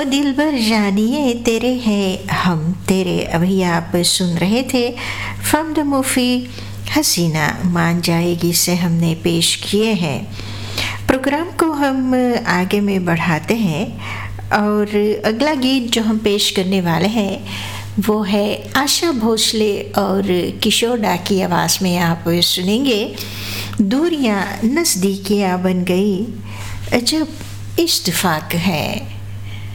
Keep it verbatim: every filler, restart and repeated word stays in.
ओ दिलबर जानिए तेरे हैं हम तेरे। अभी आप सुन रहे थे फ्रॉम द मूवी हसीना मान जाएगी से हमने पेश किए हैं। प्रोग्राम को हम आगे में बढ़ाते हैं और अगला गीत जो हम पेश करने वाले हैं वो है आशा भोसले और किशोर डा की आवाज़ में। आप सुनेंगे दूरियां नज़दीकियां बन गई, अजब इत्तेफाक है।